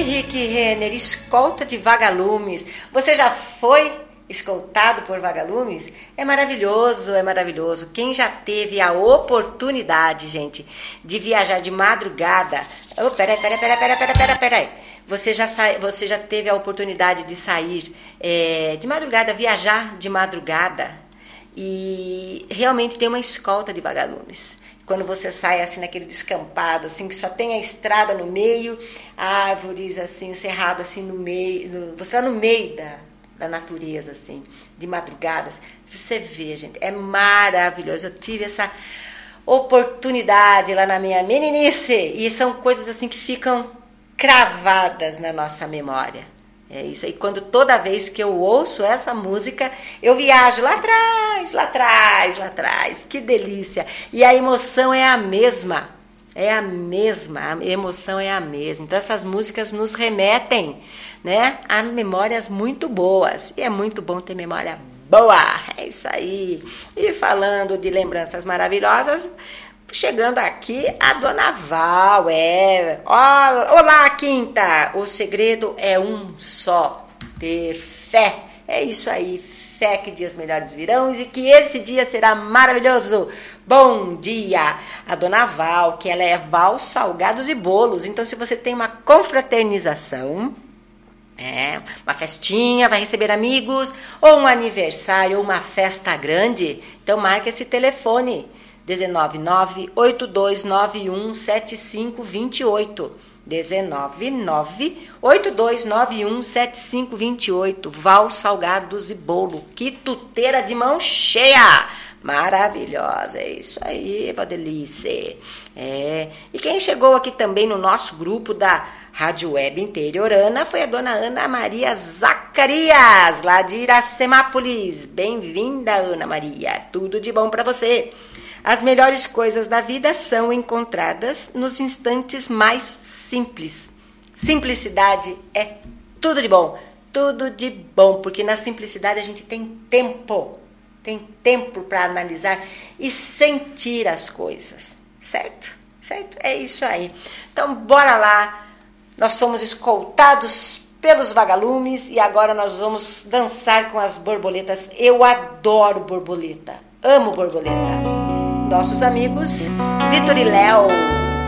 Henrique Renner, escolta de vagalumes. Você já foi escoltado por vagalumes? É maravilhoso, é maravilhoso. Quem já teve a oportunidade, gente, de viajar de madrugada... Oh, peraí. Você já teve a oportunidade de sair de madrugada, viajar de madrugada e realmente tem uma escolta de vagalumes. Quando você sai assim naquele descampado, assim, que só tem a estrada no meio, árvores, assim, o cerrado assim no meio, você está no meio da natureza, assim, de madrugadas, você vê, gente, é maravilhoso. Eu tive essa oportunidade lá na minha meninice, e são coisas assim que ficam cravadas na nossa memória. É isso aí, toda vez que eu ouço essa música, eu viajo lá atrás, que delícia. E a emoção é a mesma, a emoção é a mesma. Então essas músicas nos remetem, né, a memórias muito boas, e é muito bom ter memória boa, é isso aí. E falando de lembranças maravilhosas, chegando aqui a Dona Val, olá, Quinta, o segredo é um só, ter fé, é isso aí, fé que dias melhores virão e que esse dia será maravilhoso. Bom dia, a Dona Val, que ela é Val Salgados e Bolos, então se você tem uma confraternização, uma festinha, vai receber amigos, ou um aniversário, ou uma festa grande, então marque esse telefone, 19982917528, 19982917528, Val Salgados e Bolo, quituteira de mão cheia, maravilhosa, é isso aí, Vadelice. E quem chegou aqui também no nosso grupo da Rádio Web Interiorana foi a Dona Ana Maria Zacarias, lá de Iracemápolis. Bem-vinda, Ana Maria, tudo de bom para você. As melhores coisas da vida são encontradas nos instantes mais simples. Simplicidade é tudo de bom, porque na simplicidade a gente tem tempo para analisar e sentir as coisas, certo? É isso aí. Então, bora lá, nós somos escoltados pelos vagalumes e agora nós vamos dançar com as borboletas. Eu adoro borboleta, amo borboleta. Nossos amigos Vitor e Léo.